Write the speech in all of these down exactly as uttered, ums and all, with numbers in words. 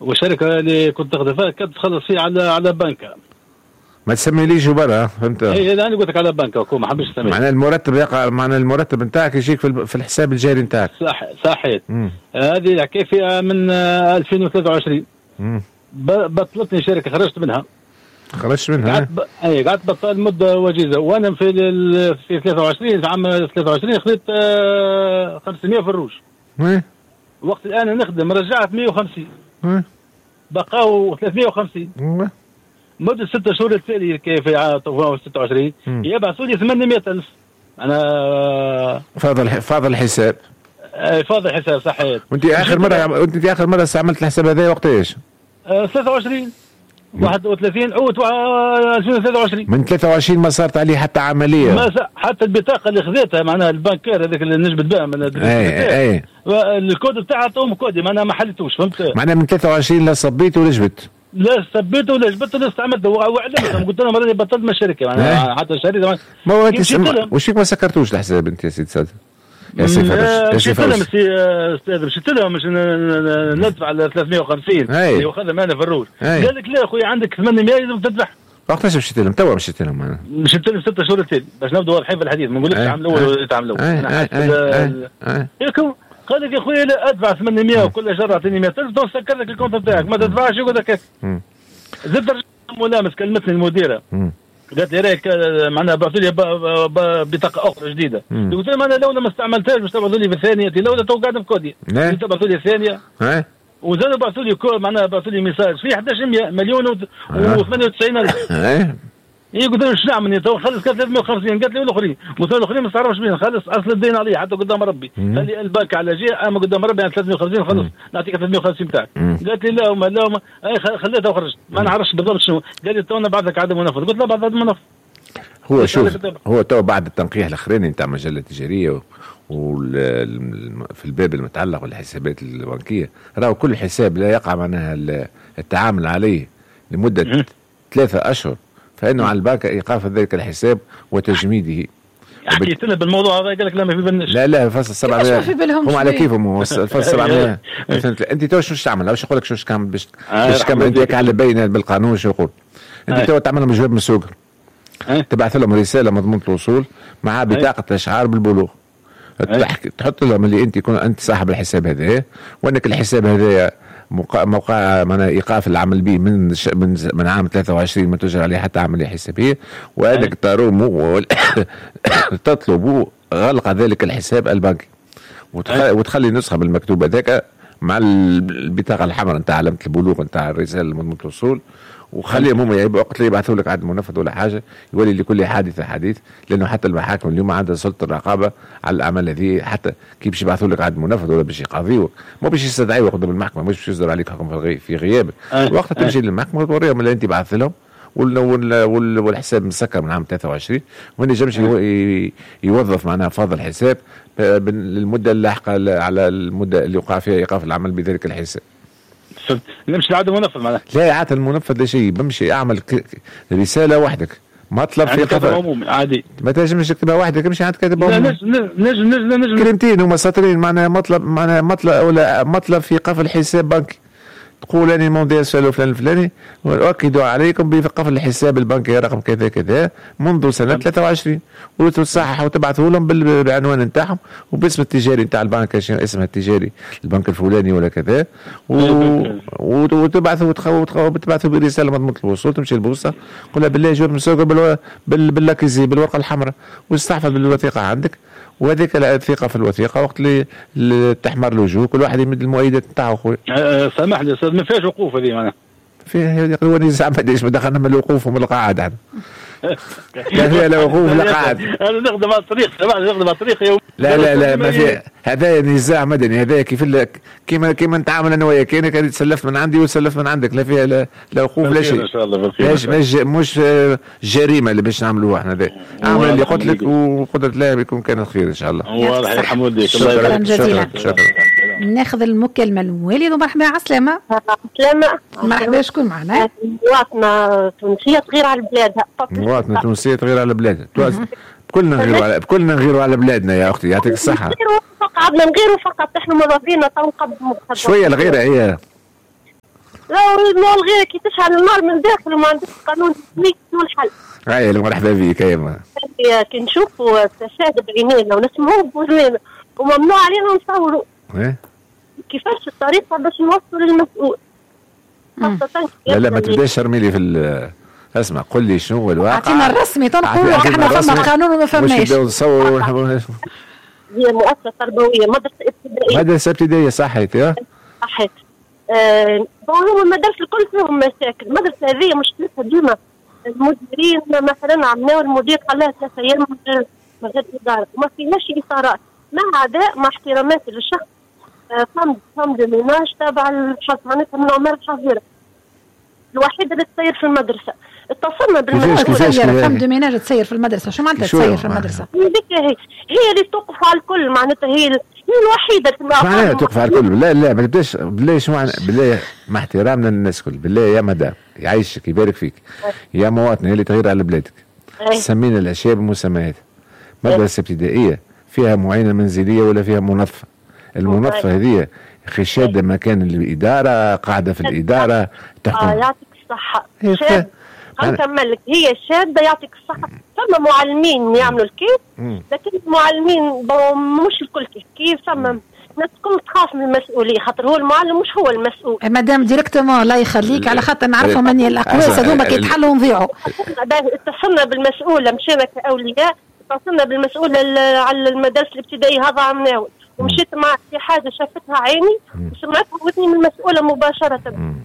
والشركه اللي كنت تخدم فيها كانت تخلص فيها على على بنكه. ما تسميليش برا فهمت؟ اي انا قلت لك على بنكه ما حبيتش تسمي. معناها المرتب يقع، معناها المرتب نتاعك يجيك في, في الحساب الجاري نتاعك. صح صحيت. هذه الحكايه فيها من ألفين وثلاثة وعشرين. امم بطلتني شركه خرجت منها. خرجت منها؟ قعدت ب... اي قعدت بطل مده وجيزه، وانا في ال... في ثلاثة وعشرين في عام ثلاثة وعشرين خذيت آه خمسمائة فروج. ايه وقت الان نخدم رجعت مائة وخمسين. ايه بقاو ثلاثمائة وخمسين. ايه مده ستة شهور التالي كيف في ستة وعشرين يبعثوا لي ثمانمائة ألف. انا فاضل فاضل الحساب. اي فاضل الحساب صحيح. وانت اخر مره وانت في اخر مره استعملت الحساب هذا وقت ايش؟ آه ثلاثة وعشرين واحد وثلاثين عود ألفين وثلاثة وعشرين. من ثلاثة وعشرين ما صارت عليه حتى عمليه؟ ما حتى البطاقه اللي خذيتها معناها البنكير هذاك اللي نجبد بها من اي اي الكود بتاعها توم كودي معناها ما حلتوش فهمت؟ معناها من ثلاثة وعشرين لا صبيت ولا جبت؟ لا سبيته ولا جبته ولا استعملته وعلمتهم قلت لهم راني بطلت من الشركه معناها حتى الشركه ما هو انت وش فيك ما سكرتوش الحساب انت يا سيدي سعد؟ يا سي فرج يا سي فرج مشيت لهم استاذ مشيت لهم باش ندفع على ثلاثمائة وخمسين اللي واخذهم انا في الروج. قال لك لا خويا عندك ثمانمائة لازم تدفع. وقتاش مشيت لهم؟ توا مشيت لهم انا مشيت لهم ستة شهور التالي باش نبداو واضحين في الحديث ما نقولكش تعملوا ولا تعملوا. ياكم قال لك يا خويا لا ادفع ثمانمائة وكل شهر اعطيني مائة ألف تو سكر لك الكونت بتاعك ما تدفعش يقول لك هيك. زدت ملامس كلمتني المديره قالت لي رايك معناها بعثوا لي بطاقه اخرى جديده. قلت لهم انا لولا ما استعملتهاش باش تبعثوا لي بالثانيه لولا تو قاعد بكودي تبعثوا لي الثانيه وزادوا بعثوا لي معناها بعثوا لي ميساج في أحد عشر مليون وثمانية وتسعين ألف. اي قلت لهم شنو نعمل تو خلص كانت ثلاثمائة وخمسين قالت لي الاخرين قلت لهم الاخرين ما تعرفش بين خلص اصل الدين عليه حتى قدام ربي خلي البنك على جهه اما قدام ربي يعني ثلاثمائة وخمسين خلص نعطيك ثلاثمائة وخمسين بتاعك. قالت لي لا وما لا وما خليتها وخرجت ما نعرفش بالضبط شنو. قال لي تو نبعث لك عدم منفذ قلت له بعد عدم منفذ. هو شوف هو تو بعد التنقيح الاخراني نتاع مجله تجاريه وفي الباب المتعلق بالحسابات البنكيه راهو كل حساب لا يقع معناها التعامل عليه لمده ثلاثة اشهر فانه على البنك ايقاف ذلك الحساب وتجميده. حكيت لنا بالموضوع هذا قال لك لا ما في بالناش. لا لا فصل سبعمائة هم على كيفهم الفصل سبعمائة. انت تو شو تعمل؟ واش يقول لك شو تعمل باش باش تكمل انت على باين بالقانون شو يقول؟ انت تو تعمل جواب من السوق تبعث لهم رساله مضمونه الوصول مع بطاقه اشعار بالبلوغ تحط لهم اللي انت يكون انت صاحب الحساب هذا وانك الحساب هذا موقع من ايقاف العمل به من من من عام ثلاثة وعشرين ما تجرى عليه حتى عمليه حسابيه وانك تروم تطلب غلق ذلك الحساب البنكي وتخلي نسخه بالمكتوب هذاك مع البطاقه الحمراء نتاع علامه البلوغ نتاع الرساله مضمونه الوصول وخليهم هم وقت اللي يبعثوا لك عدم منفذ ولا حاجه يولي لكل حادثه حديث لانه حتى المحاكم اليوم عندها سلطه الرقابه على الاعمال هذه حتى كي باش يبعثوا لك عدم منفذ ولا باش يقاضيوك مو باش يستدعيوك قدام المحكمه مش باش يصدر عليك حكم في غيابك. وقت تمشي للمحكمه وتوريهم اللي انت بعثت لهم والحساب مسكر من عام ثلاثة وعشرين وما ينجمش يوظف معناها فاضل الحساب للمده اللاحقه على المده اللي وقع فيها ايقاف العمل بذلك الحساب. نمشي لعدم منفذ معناها لا عاد المنفذ لا شيء بمشي اعمل رساله وحدك مطلب في قفا عمومي عادي ما تنجمش تكتبها وحدك امشي عاد كاتبها لا نجم نجم نجم نجم كلمتين هما سطرين معناها مطلب معناها مطلب ولا مطلب في قفل حساب بنكي تقول اني موندي السؤال فلان الفلاني واؤكد عليكم بقفل الحساب البنكي رقم كذا كذا منذ سنه ثلاثة وعشرين وتصحح وتبعثوا لهم بالعنوان نتاعهم وباسم التجاري نتاع البنك اسمها التجاري البنك الفلاني ولا كذا وتبعثوا وتبعثوا برساله مضمونه الوصول تمشي البوسطه قولها بالله جور مسوق باللاكيزي بالورقه الحمراء واستحفظ بالوثيقه عندك وهذيك الثقه في الوثيقه وقت اللي تحمر الوجوه كل واحد يمد المؤيدات نتاعو خويا. أه سامحني استاذ ما فيهاش وقوف هذه معناها. فيها يقولوا لي زعما ليش ما دخلنا من الوقوف ومن القعاد احنا. لا فيها لا وقوف لا قعد. انا نخدم على الطريق سامحني نخدم على الطريق يوم. لا لا لا ما في هذا نزاع مدني هذا كيف كيما كيما نتعامل انا وياك انا كان تسلفت من عندي وسلفت من عندك لا فيها لا, لا وقوف لا شيء. ان شاء الله بالخير. مش جريمه اللي باش نعملوها احنا ذا. اعمل اللي قلت لك وقدرة الله بيكون كانت خير ان شاء الله. واضح يا حمودي شكرا جزيلا. ناخذ المكالمه الوالد ومرحبا على السلامه. سلامة. مرحبا شكون معنا؟ مواطنة تونسية تغير على بلادها. مواطنة تونسية تغير على بلادها. كلنا نغيروا على كلنا نغيروا على بلادنا يا اختي يعطيك الصحة. عندنا نغيروا فقط احنا ماذا فينا تو نقدموا شوية الغيرة هي. لا الغير كي تشعل النار من داخل وما عندكش قانون تسميك شنو الحل؟ هاي مرحبا بك يا ما كي نشوفوا تشاهد بعينينا ونسمعوه بوزنينا وممنوع علينا نصوروا. ايه كيفاش الطريقه باش نوصلوا للمسؤول؟ لا لا ما تبداش ترمي لي في اسمع قل لي شنو هو الواقع. اعطينا الرسمي تنقولوا احنا فما قانون وما فماش. مش نبداو نصوروا. هي مؤسسه تربويه مدرسه ابتدائيه. مدرسه ابتدائيه صحيت يا صحيت. آه هم المدارس الكل فيهم مشاكل. المدرسه هذه مشكلتها ديما المديرين مثلا عملوا المدير خلاها ثلاث ايام من غير من غير اداره وما فيناش اثارات مع عداء مع احتراماتي للشخص. آه فم فم دميناج تابع الحظ معناتها من عمر الحظيره الوحيده اللي تسير في المدرسه. اتصلنا بالمدرسه فم دميناج تسير في المدرسه. شو معناتها تسير في المدرسه؟ هي هي اللي توقف على الكل معناتها هي هي الوحيده في معناتها توقف على الكل. لا لا ما تبداش بالله. شو معنى بالله مع احترامنا للناس الكل بالله يا مدام يعيشك يبارك فيك يا مواطن اللي تغير على بلادك. سمينا الاشياء بمسميات. مدرسه ابتدائيه فيها معينه منزليه ولا فيها منظفه؟ المنظفه هذه خشاده مكان الاداره قاعده في الاداره تحكم. اه يعطيك الصحه. شاد هنكمل لك هي شاده يعطيك الصحه. ثم معلمين يعملوا الكيف لكن المعلمين مش الكل كيف كيف. ثم الناس كل تخاف من المسؤوليه خاطر هو المعلم مش هو المسؤول. مادام ديريكتومون الله يخليك على خاطر نعرفوا من الاقواس هذوما كيتحلوا ونضيعوا. اتصلنا بالمسؤوله مشينا كاولياء اتصلنا بالمسؤوله على المدارس الابتدائيه هذا عمناوي ومشيت مع في حاجه شافتها عيني وسمعتها ودني من المسؤوله مباشره.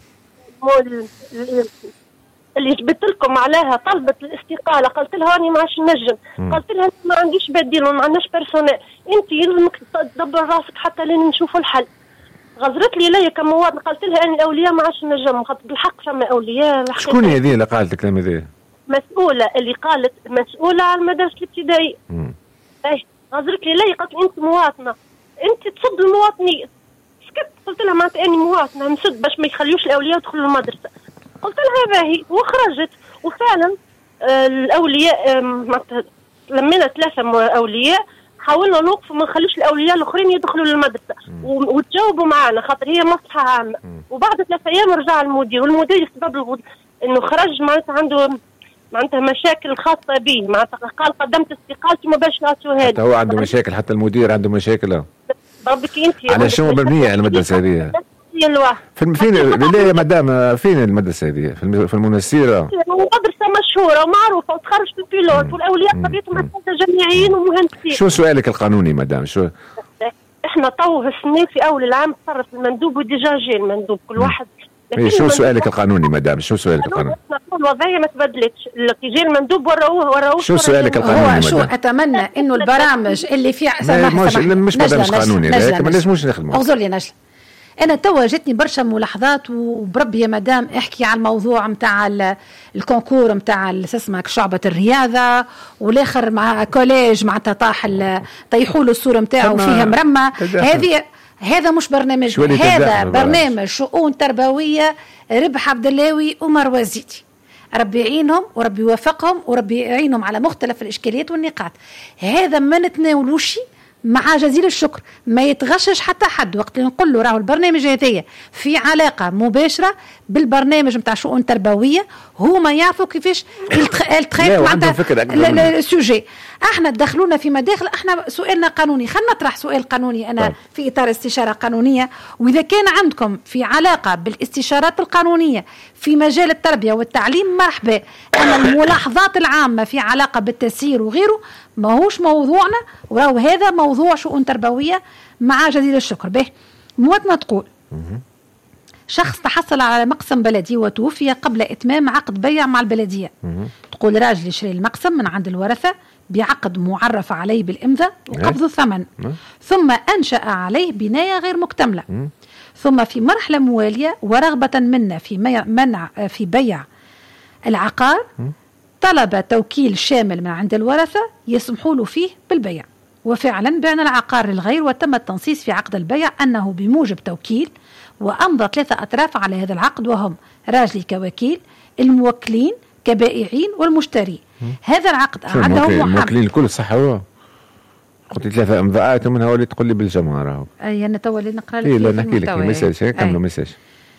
اللي جبت لكم عليها طلبت الاستقاله قلت لها راني ما عادش نجم. قلت لها ما عنديش بديل وما عندناش بيرسونيل انت يلزمك تدبر راسك حتى لين نشوفوا الحل. غزرت لي ليا كمواطن قلت لها انا الاولياء ما عادش نجم خاطر بالحق فما اولياء. شكون هذه اللي قالت الكلام هذا؟ مسؤوله اللي قالت مسؤوله على المدارس الابتدائيه. اي غزرت لي ليا قالت انت مواطنه انت تصد المواطنين. سكت قلت لها معناتها اني مواطنه نسد باش ما يخليوش الاولياء يدخلوا المدرسه. قلت لها باهي وخرجت وفعلا آه الاولياء آه لمينا ثلاثه اولياء حاولنا نوقف وما نخليوش الاولياء الاخرين يدخلوا للمدرسه وتجاوبوا معنا خاطر هي مصلحه عامه. وبعد ثلاث ايام رجع المدير والمدير سبب انه خرج معناتها عنده معناتها مشاكل خاصه به معناتها قال قدمت استقالتي ما باش نعطيوها لي. هو عنده مشاكل حتى المدير عنده مشاكل. ربك انت على شنو مبنيه المدرسه هذه؟ فين فين بالله يا مدام فين المدرسه هذه؟ في المنسيره. مدرسه مشهوره ومعروفه وتخرج في البيلوت والاولياء طبيعتهم جامعيين ومهندسين. شو سؤالك القانوني مدام؟ شو احنا تو السنه في اول العام تصرف المندوب وديجا جاي المندوب كل واحد. إيه شو سؤالك القانوني مدام؟ شو سؤالك القانوني؟ الوضعيه ما تبدلتش اللي جاي المندوب وراوه وراوه. شو سؤالك القانوني هو شو اتمنى انه البرامج اللي فيها سماح مش سماح. مش برنامج قانوني لكن ما لازموش نخدموا. اعذر لي نجله. انا توا جاتني برشا ملاحظات وبربي يا مدام احكي على الموضوع نتاع الكونكور نتاع اسمك شعبة الرياضة والاخر مع كوليج مع طاح طيحوا له الصورة نتاعو فيها مرمى. هذه هذا مش برنامج هذا برنامج شؤون تربوية ربح عبد اللاوي ومروى زيدي. ربي يعينهم وربي يوفقهم وربي يعينهم على مختلف الاشكاليات والنقاط. هذا ما نتناولوش مع جزيل الشكر ما يتغشش حتى حد وقت اللي نقول له راهو البرنامج هذايا في علاقه مباشره بالبرنامج نتاع شؤون تربويه هما يعرفوا كيفاش التخيل معناتها السوجي. احنا تدخلونا في مداخل احنا سؤالنا قانوني. خلينا نطرح سؤال قانوني انا طيب. في اطار استشاره قانونيه واذا كان عندكم في علاقه بالاستشارات القانونيه في مجال التربيه والتعليم مرحبا. اما الملاحظات العامه في علاقه بالتسيير وغيره ماهوش موضوعنا وراهو هذا موضوع شؤون تربويه مع جزيل الشكر. به مواطنه تقول شخص تحصل على مقسم بلدي وتوفي قبل اتمام عقد بيع مع البلديه. تقول راجل يشتري المقسم من عند الورثه بعقد معرف عليه بالامضاء وقبض الثمن ثم انشا عليه بنايه غير مكتمله ثم في مرحله مواليه ورغبه منا في منع في بيع العقار طلب توكيل شامل من عند الورثة يسمحوا له فيه بالبيع وفعلا بعنا العقار للغير وتم التنصيص في عقد البيع أنه بموجب توكيل وأمضى ثلاثة أطراف على هذا العقد وهم راجلي كوكيل الموكلين كبائعين والمشتري. هذا العقد أعده الموكلين الكل صح هو قلت ثلاثة أمضاءات ومنها هو اللي تقول لي بالجمهور. أي أنا تو اللي نقرأ لك إيه لا نحكي لك مساج كملوا مساج.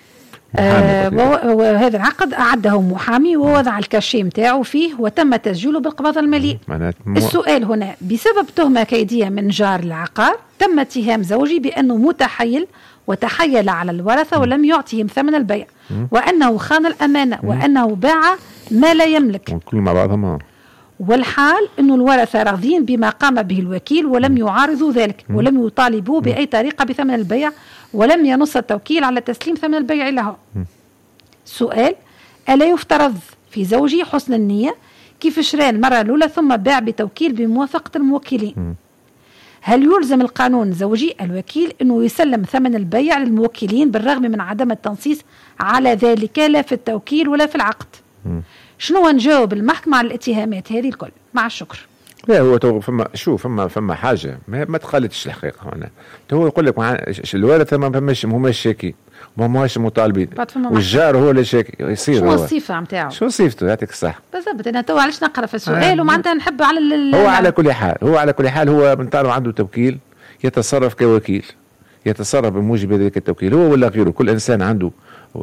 آه وهذا العقد أعده محامي ووضع الكاشي متاعه فيه وتم تسجيله بالقبض المالي. مو... السؤال هنا، بسبب تهمة كيدية من جار العقار تم اتهام زوجي بأنه متحيل وتحيل على الورثة ولم يعطيهم ثمن البيع م. وأنه خان الأمانة م. وأنه باع ما لا يملك كل مع بعضهم. والحال أنه الورثة راضين بما قام به الوكيل ولم يعارضوا ذلك م. ولم يطالبوا بأي طريقة بثمن البيع ولم ينص التوكيل على تسليم ثمن البيع له. م. سؤال، ألا يفترض في زوجي حسن النية كيف شرى المرة الأولى ثم باع بتوكيل بموافقة الموكلين؟ م. هل يلزم القانون زوجي الوكيل أنه يسلم ثمن البيع للموكلين بالرغم من عدم التنصيص على ذلك لا في التوكيل ولا في العقد؟ م. شنو نجاوب المحكمة على الاتهامات هذه الكل؟ مع الشكر. لا هو تو فما شوف فما فما حاجة ما, ما تخلتش الحقيقة هنا. هو يقول لك الورثة ما فماش هماش شاكين ما هماش مطالبين والجار هو اللي شاكي يصير. شو الصفة نتاعو؟ شو صفته؟ يعطيك الصحة. بالضبط. أنا تو علاش نقرأ في السؤال ومعناتها نحب على هو على كل حال هو على كل حال هو من طالما عنده توكيل يتصرف كوكيل، يتصرف بموجب ذلك التوكيل هو ولا غيره. كل إنسان عنده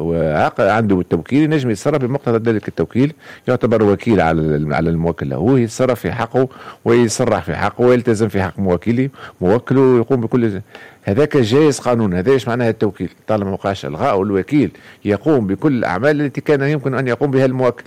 عنده التوكيل ينجم يتصرف بمقتضى ذلك التوكيل، يعتبر وكيل على على الموكل له، هو يتصرف في حقه ويصرح في حقه ويلتزم في حق موكله موكله ويقوم بكل هذاك جائز قانون. هذا ايش معناها التوكيل؟ طالما ما وقعش الغاء والوكيل يقوم بكل الاعمال التي كان يمكن ان يقوم بها الموكل.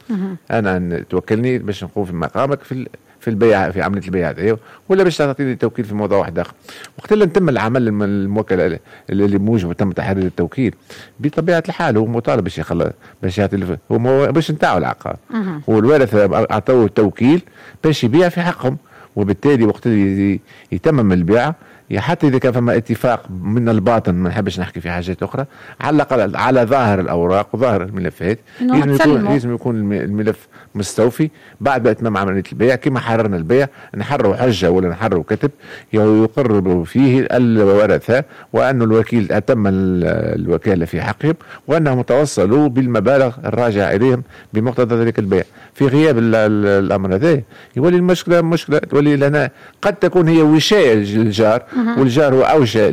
انا توكلني باش نقوم في مقامك في في البيع في عمليه البيع هذه ولا باش تعطيني التوكيل في موضوع واحد اخر. وقت اللي تم العمل الموكل اللي موجب تم تحرير التوكيل بطبيعه الحال هو مطالب باش يخلص باش يعطي هو باش نتاعو العقار والورثه اعطوه التوكيل باش يبيع في حقهم، وبالتالي وقت اللي يتمم البيع حتى إذا كان فما اتفاق من الباطن ما نحبش نحكي في حاجات أخرى على الأقل على ظاهر الأوراق وظاهر الملفات لازم يكون لازم يكون الملف مستوفي بعد إتمام عملية البيع. كما حررنا البيع نحرر حجة ولا نحرر كتب يقرر فيه الورثة وأن الوكيل أتم الوكالة في حقهم وأنهم توصلوا بالمبالغ الراجعة إليهم بمقتضى ذلك البيع. في غياب الأمر هذا يولي المشكلة مشكلة تولي لنا قد تكون هي وشاية للجار والجار هو أوجه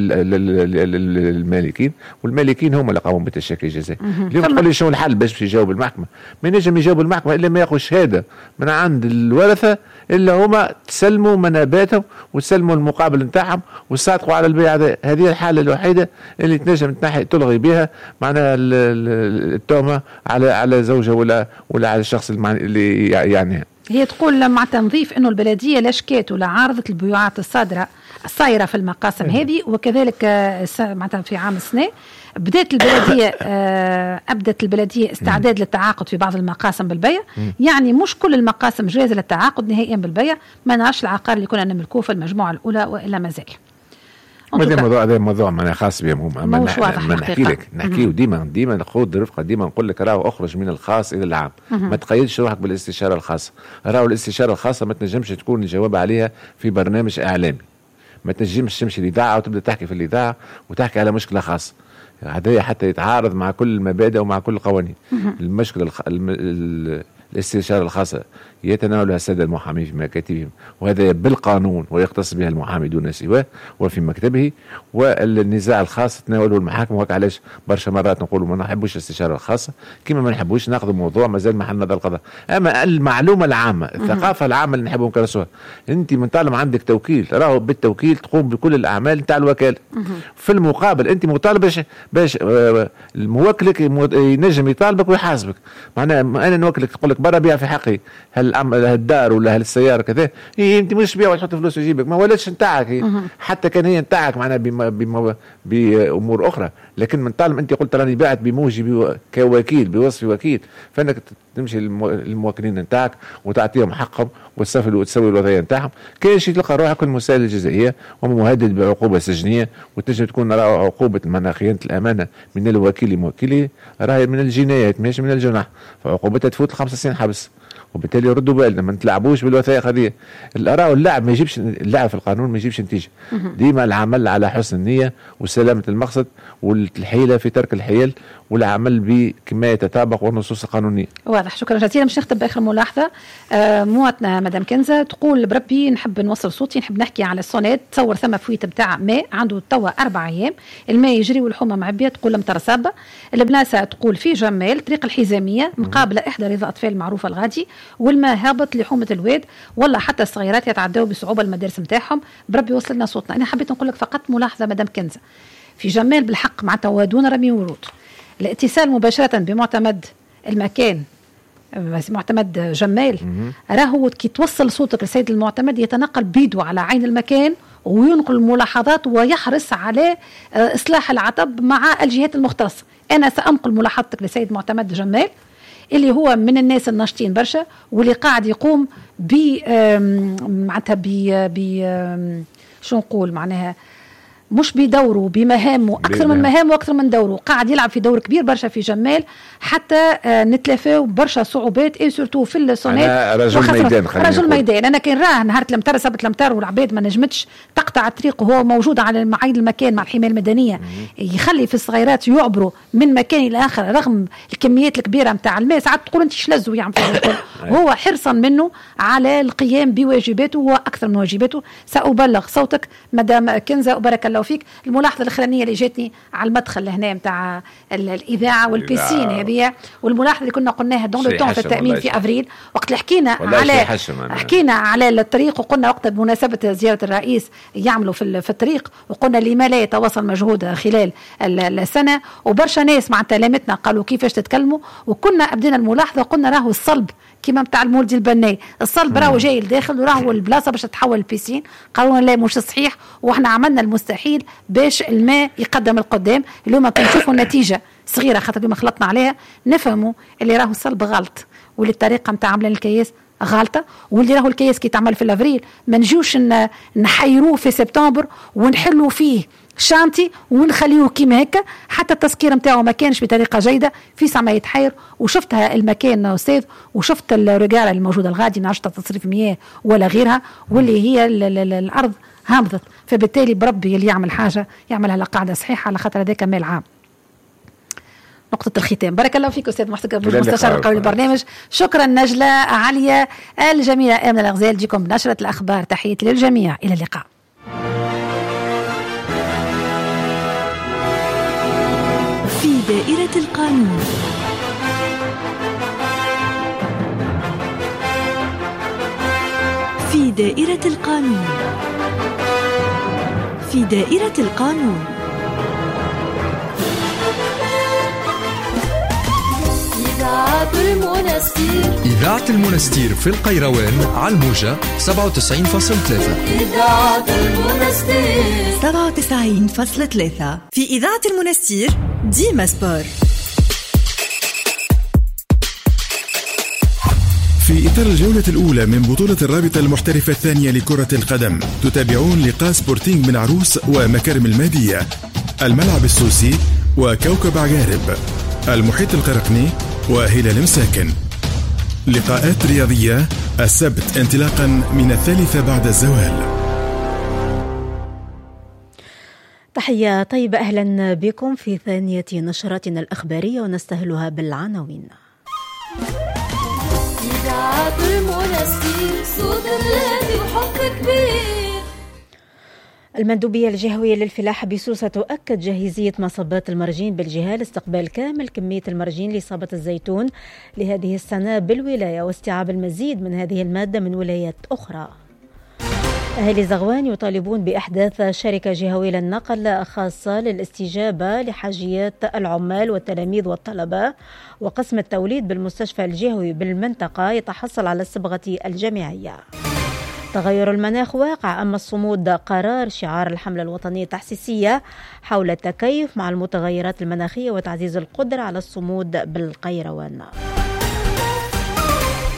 للمالكين والمالكين هم اللي قاموا بالتشكي الجزائي. اليوم تقول لي شنو الحل باش يجاوب المحكمة؟ ما ينجم يجاوب المحكمة إلا ما ياخذ شهادة من عند الورثة إلا هما تسلموا مناباتهم وتسلموا المقابل نتاعهم وصادقوا على البيع. هذه الحالة الوحيدة اللي تنجم تنحي تلغي بها معناها التهمة على على زوجها ولا ولا على الشخص اللي يعني. هي تقول مع تنظيف انه البلديه لا شكات ولا عارضت البيوعات الصادره الصايره في المقاسم هذه، وكذلك معناتها في عام السنه بدات البلديه ابدت البلديه استعداد للتعاقد في بعض المقاسم بالبيع. يعني مش كل المقاسم جاهزه للتعاقد نهائيا بالبيع، ما نعرفش العقار اللي كنا نملكوه في المجموعه الاولى والا مازال. هذا موضوع هذا موضوع معناها خاص بهم هم. اما نحكي لك نحكيه ديما ديما نخوض رفقه ديما نقول لك راهو اخرج من الخاص الى العام، ما تقيدش روحك بالاستشاره الخاصه. راهو الاستشاره الخاصه ما تنجمش تكون الجواب عليها في برنامج اعلامي، ما تنجمش تمشي الاذاعه وتبدا تحكي في الاذاعه وتحكي على مشكله خاصه هذا حتى يتعارض مع كل المبادئ ومع كل القوانين. المشكله الخ... ال... الاستشارة الخاصة يتناولها السادة المحامين في مكاتبهم، وهذا بالقانون ويختص بها المحامي دون سواه وفي مكتبه. والنزاع الخاص تناوله المحاكم. وهك علاش برشا مرات نقولوا ما نحبوش الاستشارة الخاصة كما ما نحبوش ناخذ موضوع مازال محل نظر القضاء. اما المعلومة العامة الثقافة العامة اللي نحبوا نكرسوها، انت من طالما عندك توكيل راهو بالتوكيل تقوم بكل الاعمال نتاع الوكالة. في المقابل انت مطالب باش باش موكلك ينجم يطالبك ويحاسبك. معناها انا نوكلك تقول لك برا بيع في حقي هل الدار ولا هل السياره كذا، إيه انت مش بيع وتحط فلوس ويجيبك ما ولاتش نتاعك حتى كان هي نتاعك معناها بامور اخرى. لكن من طالما انت قلت راني بعت بموجب كوكيل بوصف وكيل فانك تمشي للموكلين نتاعك وتعطيهم حقهم وتسوي وتسوي الوضعيه نتاعهم. كاين شيء تلقى روحك المسائل الجزائيه ومهدد بعقوبه سجنيه وتنجم تكون عقوبه من خيانه الامانه من الوكيل لموكله راهي من الجنايات ماشي من الجناح، فعقوبتها تفوت خمس سنين حبس وبالتالي ردوا بالنا ما نتلعبوش بالوثائق هذه. الآراء واللعب ما يجيبش، اللعب في القانون ما يجيبش نتيجة. ديما العمل على حسن النية وسلامة المقصد والحيلة في ترك الحيل والعمل بكما يتطابق والنصوص القانونية. واضح. شكرا جزيلا. مش نختم بآخر ملاحظة. آه مواطنة مدام كنزة تقول بربي نحب نوصل صوتي، نحب نحكي على الصونات. تصور ثم فويت بتاع ماء عنده توا أربع أيام، الماء يجري والحومة معبية. تقول لم ترى سابة. البناسة تقول في جمال طريق الحزامية مقابلة إحدى رضا أطفال المعروفة الغادي، والماء هابط لحومة الواد، والله حتى الصغيرات يتعدوا بصعوبة المدارس متاعهم. بربي وصلنا صوتنا. أنا حبيت نقول لك فقط ملاحظة مدام كنزة في جمال بالحق مع دون رمي ورود. الاتصال مباشرة بمعتمد المكان معتمد جمال راهو كي توصل صوتك لسيد المعتمد يتنقل بيدو على عين المكان وينقل الملاحظات ويحرص على إصلاح العطب مع الجهات المختصة. أنا سأنقل ملاحظتك لسيد معتمد جمال اللي هو من الناس الناشطين برشا واللي قاعد يقوم ب معناتها ب شو نقول معناها مش بدوره بمهامه أكثر من مهامه وأكثر من دوره. قاعد يلعب في دور كبير برشا في جمال حتى نتلافاو برشا صعوبات اي سورتو في الصونات. رجل ميدان رجل ميدان. أنا كان راه نهار لمتر سبت لمتر والعباد ما نجمتش تقطع الطريق وهو موجود على معين المكان مع الحماية المدنية يخلي في الصغيرات يعبروا من مكان إلى آخر رغم الكميات الكبيرة متاع الماء. ساعات تقول أنت شلزوا يعمل هو حرصا منه على القيام بواجباته وأكثر من واجباته. سأبلغ صوتك مدام كنزة وبارك الله فيك. الملاحظة الأخرانية اللي جاتني على المدخل هنا متاع الإذاعة والبيسين هذه، والملاحظة اللي كنا قلناها دون لو طون في التأمين في أفريل وقت اللي حكينا على حكينا على الطريق وقلنا وقت بمناسبة زيارة الرئيس يعملوا في في الطريق وقلنا لما لا يتواصل مجهود خلال السنة وبرشا ناس مع تلامتنا قالوا كيفاش تتكلموا وكنا أبدينا الملاحظة وقلنا راهو الصلب كيما متاع المولدي البناي الصلب راهو جاي لداخل وراهو البلاصه باش تتحول البيسين. قالوا لا مش صحيح واحنا عملنا المستحيل باش الماء يقدم القدام. اليوم كنشوفوا النتيجه صغيره خاطر اليوم خلطنا عليها نفهموا اللي راهو الصلب غلط واللي الطريقه متاع عملان الكياس غلطه واللي راهو الكياس كي تعمل في الافريل ما نجوش نحيروه في سبتمبر ونحلوا فيه شانتي ونخليه كيما هكا حتى التسكير نتاعو ما كانش بطريقه جيده في سما يتحير. وشفتها المكان استاذ وشفت الرجاله الموجوده الغادي ناشطه تصريف مياه ولا غيرها واللي هي ال ال ال الارض هامضت. فبالتالي بربي اللي يعمل حاجه يعملها على قاعده صحيحه على خاطر هذاك مال عام. نقطة الختام. بارك الله فيك أستاذ محسن كبوش مستشار القوي البرنامج. شكرا نجلة عليا الجميلة آمنة الغزال. جيكم بنشرة الأخبار. تحياتي للجميع. إلى اللقاء. في دائرة القانون. في دائرة القانون. في دائرة القانون. إذاعة المنستير. إذاعة المنستير في القيروان على الموجة سبعة وتسعين فاصلة ثلاثة. إذاعة المنستير سبعة وتسعين فاصلة ثلاثة. في إذاعة المنستير ديما سبور. في إطار الجولة الأولى من بطولة الرابطة المحترفة الثانية لكرة القدم تتابعون لقاء سبورتينغ من عروس ومكارم المادية، الملعب السوسي وكوكب عقارب، المحيط القرقني وهلال مساكن. لقاءات رياضية السبت انطلاقا من الثالثة بعد الزوال. تحية طيبة، أهلا بكم في ثانية نشراتنا الأخبارية ونستهلها بالعناوين. إذاعة المنستير صوت الذي وحب كبير. المندوبية الجهوية للفلاحة بسوسة تؤكد جاهزية مصبات المرجين بالجهة لاستقبال كامل كمية المرجين لإصابة الزيتون لهذه السنة بالولاية واستيعاب المزيد من هذه المادة من ولايات أخرى. أهالي زغوان يطالبون بإحداث شركة جهوية للنقل خاصة للاستجابة لحاجيات العمال والتلاميذ والطلبة، وقسم التوليد بالمستشفى الجهوي بالمنطقة يتحصل على الصبغة الجامعية. تغير المناخ واقع أما الصمود قرار، شعار الحملة الوطنية التحسيسية حول التكيف مع المتغيرات المناخية وتعزيز القدرة على الصمود بالقيروان.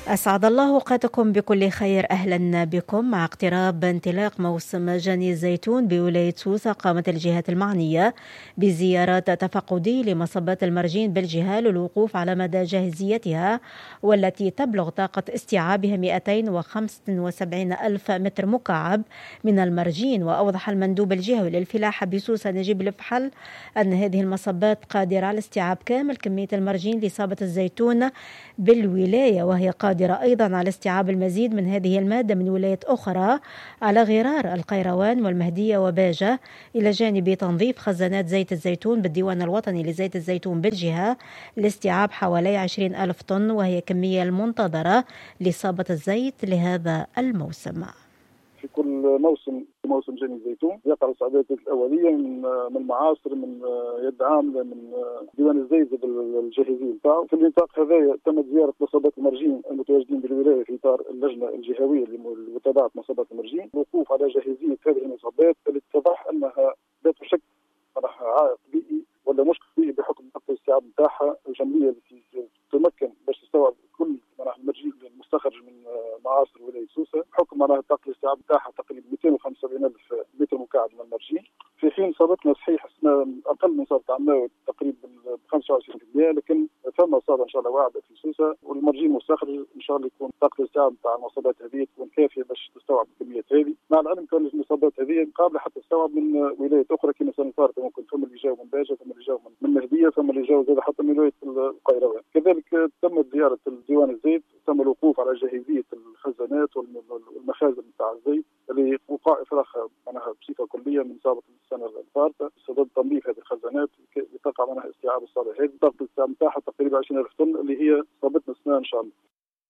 أسعد الله أوقاتكم بكل خير. أهلا بكم. مع اقتراب انطلاق موسم جني الزيتون بولاية سوسة، قامت الجهات المعنية بزيارات تفقدية لمصبات المرجين بالجهة للوقوف على مدى جاهزيتها، والتي تبلغ طاقة استيعابها مئتين وخمسة وسبعين ألف متر مكعب من المرجين. وأوضح المندوب الجهوي للفلاحة بسوسة نجيب الفحل أن هذه المصبات قادرة على استيعاب كامل كمية المرجين لإصابة الزيتون بالولاية، وهي قادرة أيضا على استيعاب المزيد من هذه المادة من ولايات أخرى على غرار القيروان والمهدية وباجة، إلى جانب تنظيف خزانات زيت الزيتون بالديوان الوطني لزيت الزيتون بالجهة لاستيعاب حوالي عشرين ألف طن، وهي الكمية المنتظرة لإصابة الزيت لهذا الموسم. في كل موسم موسم جني الزيتون يقع الاستعدادات الأولية من من المعاصر، من يد عاملة، من ديوان الزيت الجاهزين نتاعو. في النطاق هذا تمت زيارة مصابات المرجين المتواجدين بالولاية في إطار اللجنة الجهوية لمتابعة مصابات المرجين، الوقوف على جاهزية هذه المصابات اللي اتضح أنها لا تشكل عائق بيئي ولا مشكل بيئي بحكم ضغط الاستيعاب نتاعها الجمعية التي تمكن باش تستوعب كل المرجين المستخرج من معاصر ولاية سوسة، بحكم معناها طاقة الاستيعاب نتاعها تقريبا مئتين وخمسة وسبعين ألف متر مكعب من المرجين، في حين صابتنا صحيح أقل من صابت عماوي تقريبا ب خمسة وعشرين بالمئة، لكن ثم إصابة إن شاء الله واعدة في سوسة، والمرجين المستخرج إن شاء الله يكون طاقة الاستيعاب نتاع المصابات هذه تكون كافية باش تستوعب الكميات هذه، مع العلم كون المصابات هذه قابلة حتى تستوعب من ولايات أخرى كما السنة الفارطة، ممكن ثم اللي جاوا من باجة، ثم اللي جاوا من مهدية، ثم اللي جاوا زاد حتى من ولاية القيروان. كذلك تمت زيارة ديوان الزيت، تم الوقوف على جاهزية الخزانات والمخازن نتاع الزيت اللي وقع إفراغها معناها بصفة كلية من سابق السنة الفارطة، بسبب تنظيف هذه الخزانات لتقع معناها استيعاب الصالح. هذه طاقة الاستيعاب نتاعها تقريبا عشرين ألف طن اللي هي صابتنا السنة إن شاء الله.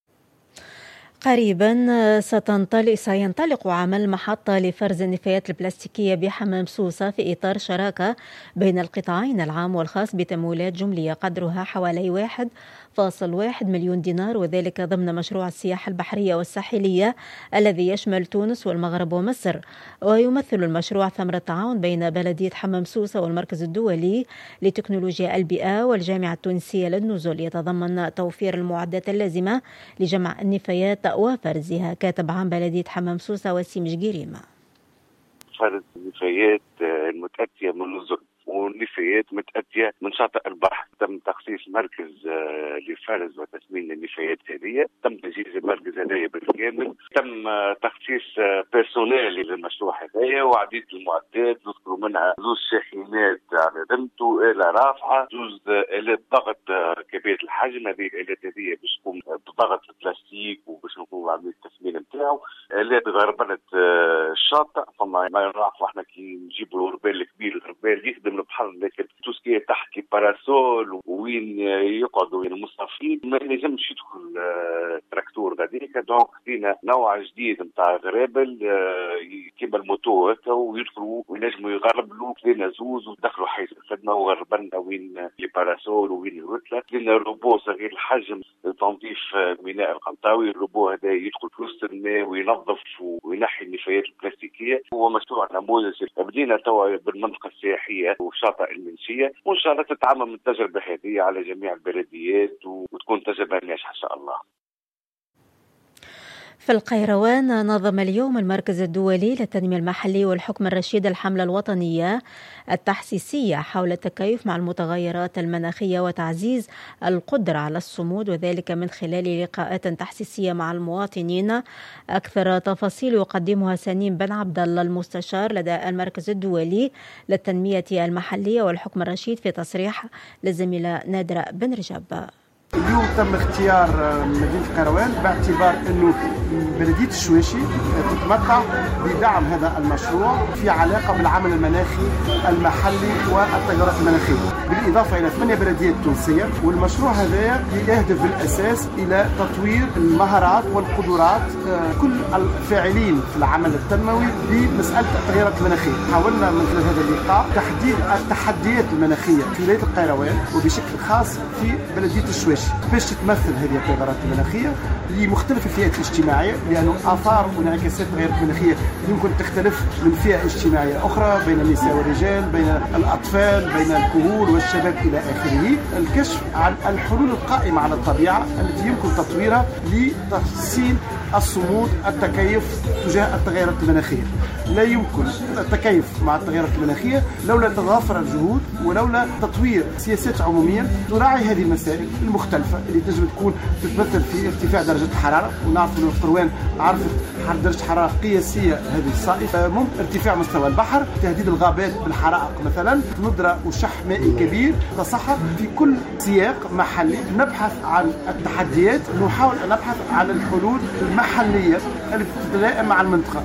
قريبا ستنطلق سينطلق عمل محطة لفرز النفايات البلاستيكية بحمام سوسة في إطار شراكة بين القطاعين العام والخاص بتمويلات جملية قدرها حوالي واحد فاصل واحد مليون دينار، وذلك ضمن مشروع السياحة البحرية والساحلية الذي يشمل تونس والمغرب ومصر. ويمثل المشروع ثمرة تعاون بين بلدية حمام سوسة والمركز الدولي لتكنولوجيا البيئة والجامعة التونسية للنزل، يتضمن توفير المعدات اللازمة لجمع النفايات وفرزها. كاتب عام بلدية حمام سوسة وسيم جريمة: فرز النفايات المتأتية من النزل والنفايات متأتية من شاطئ البحر. تم تخصيص مركز لفرز وتثمين النفايات هذه، تم تجهيز المركز هذايا بالكامل، تم تخصيص بيرسونيل للمشروع هذايا وعديد المعدات، نذكر منها زوج شاحنات على ذمته، آلة رافعة، زوج آلات ضغط كبيرة الحجم. هذه الآلات هذه باش تقوم بضغط البلاستيك وباش نقوم بعملية التثمين نتاعو. آلات غربلة الشاطئ، فما ما نعرفوا احنا كي نجيبوا الغربال الكبير، الغربال يخدم البحر، لكن توسكي تحكي باراسول وين يقعدوا المصطفين ما ينجمش يدخل تراكتور غاديك. دونك خدينا نوع جديد نتاع غرابل كيما الموتو هكا ويدخلوا وينجموا يغربلوا. خدينا زوز ودخلوا حيز الخدمه وغربلنا وين الباراسول وين الرتله. خدينا روبو صغير الحجم لتنظيف ميناء القنطاوي. الروبو هذا يدخل في وسط الماء وينظف وينحي النفايات البلاستيكيه. هو مشروع نموذج بدينا توا بالمنطقه السياحيه وشاطئ المنشيه، وان شاء الله تتعمم التجربه هذه على جميع البلديات وتكون تجربه ناجحه ان شاء الله. في القيروان نظم اليوم المركز الدولي للتنمية المحلية والحكم الرشيد الحملة الوطنية التحسيسية حول التكيف مع المتغيرات المناخية وتعزيز القدرة على الصمود، وذلك من خلال لقاءات تحسيسية مع المواطنين. أكثر تفاصيل يقدمها سنين بن عبد الله المستشار لدى المركز الدولي للتنمية المحلية والحكم الرشيد في تصريح للزميلة نادرة بن رجب. اليوم تم اختيار مدينة القيروان باعتبار أنه بلدية الشواشي تتمتع بدعم هذا المشروع في علاقة بالعمل المناخي المحلي والتغيرات المناخية، بالإضافة إلى ثمانية بلديات تونسية. والمشروع هذا يهدف بالأساس إلى تطوير المهارات والقدرات كل الفاعلين في العمل التنموي بمسألة التغيرات المناخية. حاولنا من خلال هذا اللقاء تحديد التحديات المناخية في ولاية القيروان وبشكل خاص في بلدية الشواشي باش تتمثل هذه التغيرات المناخية لمختلف الفئات الاجتماعية اجتماعية، لأنه آثار وانعكاسات التغيرات المناخية يمكن تختلف من فئة اجتماعية أخرى، بين النساء والرجال، بين الأطفال، بين الكهول والشباب إلى آخره. الكشف عن الحلول القائمة على الطبيعة التي يمكن تطويرها لتحسين الصمود التكيف تجاه التغيرات المناخية. لا يمكن التكيف مع التغيرات المناخية لولا تضافر الجهود ولولا تطوير سياسات عمومية تراعي هذه المسائل المختلفة اللي تجب تكون تتمثل في ارتفاع درجة الحرارة. ونعرف أن القروان عرفت درجة حرارة قياسية هذه الصائف، ممكن ارتفاع مستوى البحر، تهديد الغابات بالحرائق مثلا، ندرة وشح مائي كبير. تصحى في كل سياق محلي نبحث عن التحديات، نحاول أن نبحث عن الحلول المحلية التي تتلائم مع المنطقة.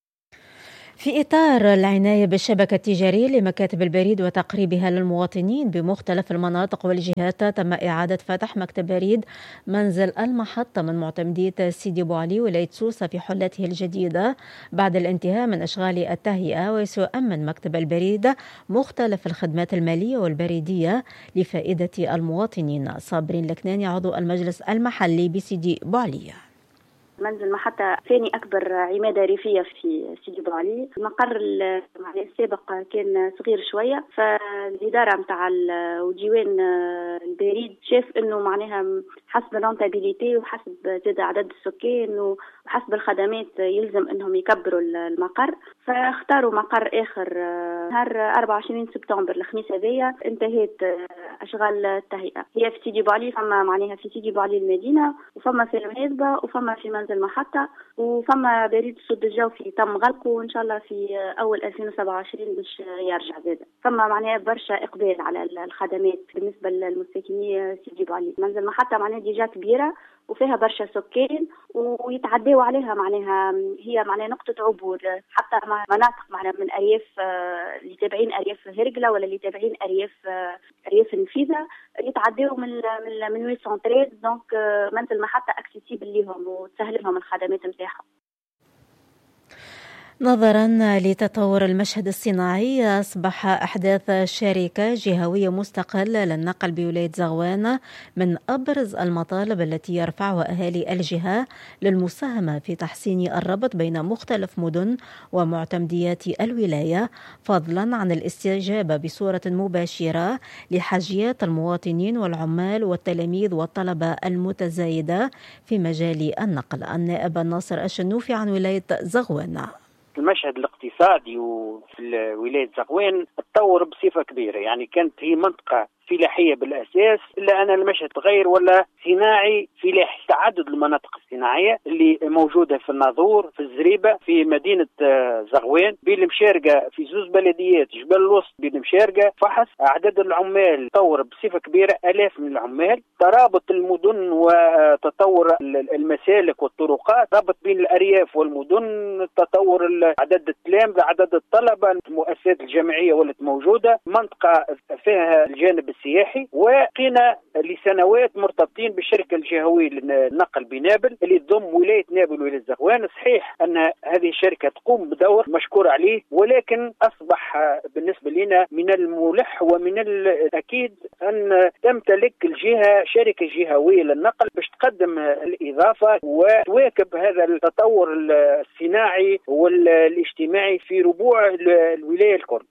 في إطار العناية بالشبكة التجارية لمكاتب البريد وتقريبها للمواطنين بمختلف المناطق والجهات، تم إعادة فتح مكتب بريد منزل المحطة من معتمدية سيدي بو علي ولاية سوسة في حلته الجديدة بعد الانتهاء من أشغال التهيئة، وسيؤمن مكتب البريد مختلف الخدمات المالية والبريدية لفائدة المواطنين. صابرين لكناني عضو المجلس المحلي بسيدي بو علي. منزل محطة ثاني أكبر عمادة ريفية في سيدي بو علي. المقر السابق كان صغير شوية، فالإدارة متاع وديوان البريد شاف إنه معناها حسب الرونتابيليتي وحسب زاد عدد السكان وحسب الخدمات يلزم إنهم يكبروا المقر، فاختاروا مقر آخر. نهار أربعة وعشرين سبتمبر الخميس هذيا انتهت أشغال التهيئة. هي في سيدي بو علي، فما معناها في سيدي بو علي المدينة، وفما في المناسبة، وفما في منزل المحطة، وفما بريد الصد الجوفي تم غلقه، وإن شاء الله في أول ألفين وسبعة وعشرين باش يرجع زاد. فما معناها برشا إقبال على الخدمات بالنسبة للمساكنين سيدي بو علي. منزل المحطة معناها ديجا كبيرة وفيها برشا سكان ويتعداوا عليها، معناها هي معناها نقطة عبور حتى مع مناطق معناها من أرياف اللي تابعين أرياف هرقلة ولا اللي تابعين أرياف أرياف النفيذة يتعداوا من من من ويت سنتريز. دونك منزل المحطة اكسيسيبل ليهم وتسهل لهم الخدمات نتاعهم. نظرا لتطور المشهد الصناعي، أصبح أحداث شركة جهوية مستقلة للنقل بولاية زغوان من أبرز المطالب التي يرفعها أهالي الجهة للمساهمة في تحسين الربط بين مختلف مدن ومعتمديات الولاية، فضلا عن الاستجابة بصورة مباشرة لحاجيات المواطنين والعمال والتلاميذ والطلبة المتزايدة في مجال النقل. النائب الناصر الشنوفي عن ولاية زغوان. المشهد الاقتصادي وفي ولاية زغوان تطور بصفة كبيرة، يعني كانت هي منطقة فلاحية بالأساس، إلا أن المشهد تغير ولا صناعي فلاحي. تعدد المناطق الصناعية اللي موجودة في الناظور، في الزريبة، في مدينة زغوان، بين المشارقة في زوز بلديات، جبل الوسط بين المشارقة فحص. أعداد العمال تطور بصفة كبيرة، آلاف من العمال. ترابط المدن وتطور المسالك والطرقات، رابط بين الأرياف والمدن، تطور عدد التلامذة، عدد الطلبة، المؤسسات الجامعية ولت موجودة. منطقة فيها الجانب السياحي، وكنا لسنوات مرتبطين بالشركة الجهوية للنقل بنابل اللي تضم ولاية نابل وولاية زغوان. صحيح أن هذه الشركة تقوم بدور مشكور عليه، ولكن أصبح بالنسبة لنا من الملح ومن الأكيد أن تمتلك الجهة شركة جهوية للنقل باش تقدم الإضافة وتواكب هذا التطور الصناعي والاجتماعي في ربوع الولاية الكل.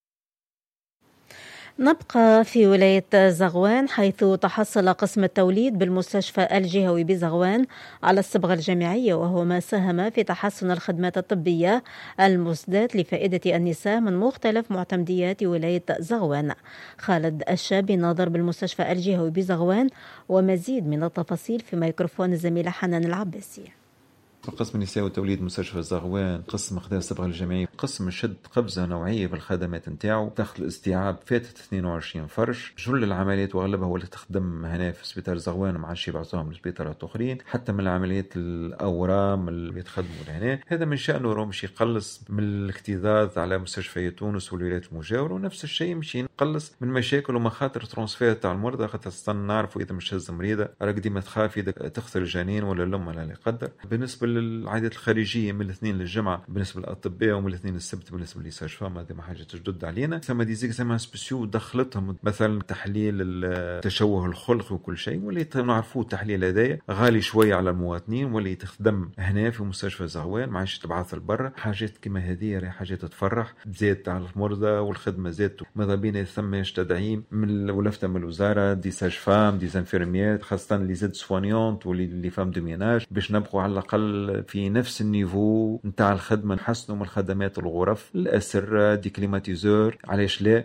نبقى في ولاية زغوان، حيث تحصل قسم التوليد بالمستشفى الجهوي بزغوان على الصبغة الجامعية، وهو ما ساهم في تحسن الخدمات الطبية المسدات لفائدة النساء من مختلف معتمديات ولاية زغوان. خالد الشابي ناظر بالمستشفى الجهوي بزغوان، ومزيد من التفاصيل في ميكروفون الزميلة حنان العباسي. قسم النساء والتوليد مستشفى زغوان قسم خدمة الصبغة الجامعية، قسم شد قفزة نوعية بالخدمات نتاعو. دخل استيعاب فاتت اثنين وعشرين فرش. جل العمليات واغلبها واللي تخدم هنا في سبيطار زغوان ومع الشي بعضهم لسبيطارات اخرين، حتى من العمليات الاورام اللي بيتخدموا لهنا. هذا من شأنه مش يقلص من الاكتظاظ على مستشفيات تونس والولايات المجاورة، ونفس الشيء مش يقلص من مشاكل ومخاطر ترانسفير تاع المرضى، خاطر تستنى نعرفوا اذا مش هز مريضة راك ديما تخاف اذا تخسر الجنين ولا الام ولا لا يقدر. بالنسبة العادات الخارجية من الاثنين للجمعة بالنسبة للأطباء ومن الاثنين للسبت بالنسبة للساج-فام. هذه ما حاجة جدد علينا. ثم دي زيكزامان سبيسيو دخلتهم مثلا تحليل التشوه الخلقي وكل شيء، واللي نعرفوه التحليل هذايا غالي شوية على المواطنين، واللي تخدم هنا في مستشفى زغوان ما عادش تبعث لبرا. حاجات كما هذه حاجات تفرح، زاد على المرضى والخدمة زادت. ماذا بينا ثماش تدعيم من ولفته من الوزارة دي ساج-فام دي زانفيرميات، خاصة اللي زاد سوانيونت واللي اللي فام دوميناج، باش نبقوا على الأقل في نفس النيفو نتاع الخدمة، نحسنوا من الخدمات الغرف الأسر دي كليماتيزور. علاش لا؟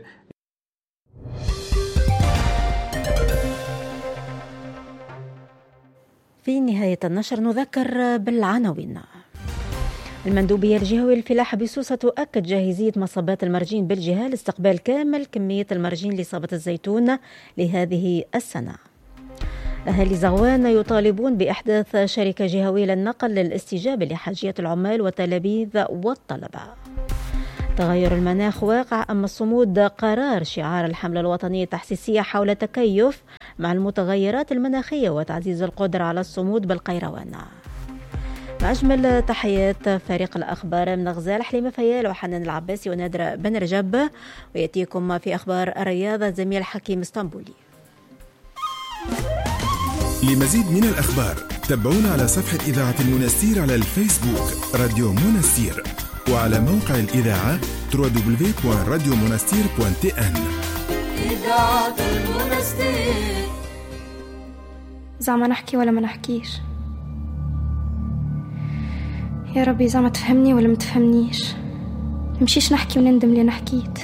في نهاية النشر نذكر بالعناوين. المندوبية الجهوية للفلاحة بسوسة تؤكد جاهزية مصبات المرجين بالجهة لاستقبال كامل كمية المرجين لإصابة الزيتون لهذه السنة. أهالي زغوان يطالبون بإحداث شركة جهوية للنقل للاستجابة لحاجيات العمال والتلاميذ والطلبة. تغير المناخ واقع أما الصمود قرار، شعار الحملة الوطنية التحسيسية حول التكيف مع المتغيرات المناخية وتعزيز القدرة على الصمود بالقيروان. أجمل تحيات فريق الأخبار من غزال، حليمة فيال وحنان العباسي ونادر بن رجب. ويأتيكم في أخبار الرياضة زميل حكيم اسطنبولي. لمزيد من الأخبار تابعونا على صفحة إذاعة المنستير على الفيسبوك راديو منستير، وعلى موقع الإذاعة دبليو دبليو دبليو دوت راديو منستير دوت تي إن. إذاعة المنستير. زعما نحكي ولا ما نحكيش؟ يا ربي زعما تفهمني ولا ما تفهمنيش؟ نمشيش نحكي وندم اللي نحكيت.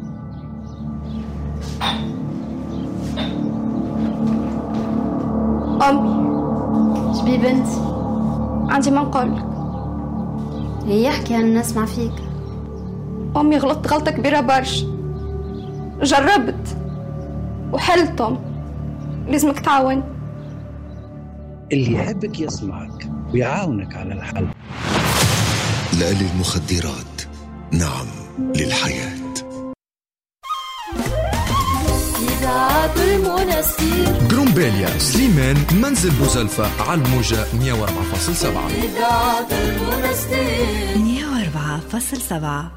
أمي شبي بنتي؟ عندي ما نقولك. ليه يحكي أنا نسمع فيك؟ أمي غلطت غلطة كبيرة برشا، جربت وحلتهم، لازمك تعاون. اللي يحبك يسمعك ويعاونك على الحل. لا للمخدرات، نعم للحياة. إذاعة المنستير. جرومبيليا سليمان منزل بوزلفة على الموجة مية وأربعة فاصلة سبعة. إذاعة المنستير مية وأربعة فاصلة سبعة.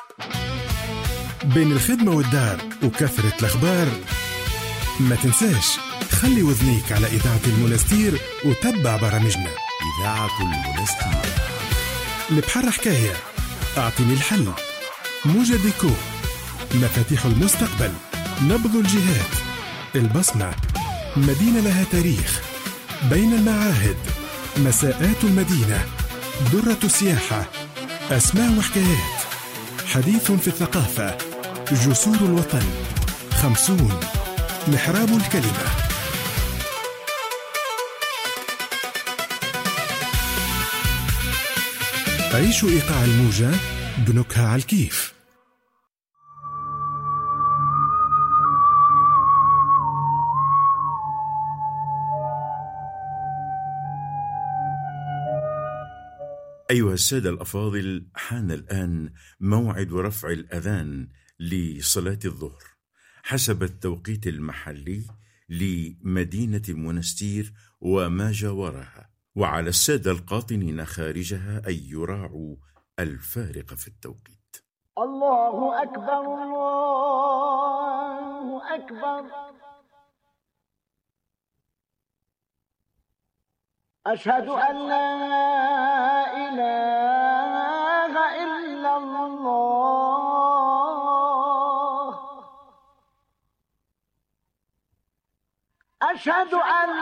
بين الخدمة والدار وكثرة الأخبار ما تنساش خلي وذنيك على إذاعة المنستير وتبع برامجنا. إذاعة المنستير. نبحر حكاية، أعطيني الحل، موجة ديكو، مفاتيح المستقبل، نبض الجهات، البصمة، مدينة لها تاريخ، بين المعاهد، مساءات المدينة، درة السياحة، أسماء وحكايات، حديث في الثقافة، جسور الوطن، خمسون، محراب الكلمة. عيشوا إيقاع الموجة بنكهة على الكيف. أيها السادة الأفاضل، حان الآن موعد رفع الأذان لصلاة الظهر حسب التوقيت المحلي لمدينة المنستير وما جاورها، وعلى السادة القاطنين خارجها أن يراعوا الفارق في التوقيت. الله أكبر الله أكبر، أشهد أن لا إله إلا الله، أشهد أن